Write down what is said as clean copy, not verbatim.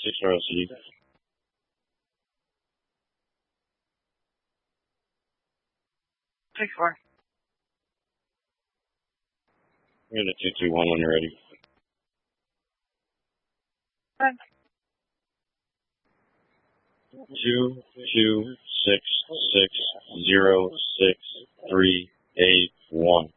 6 RLC. Take 4. You're the 221 when you're ready. Fine. 226606381.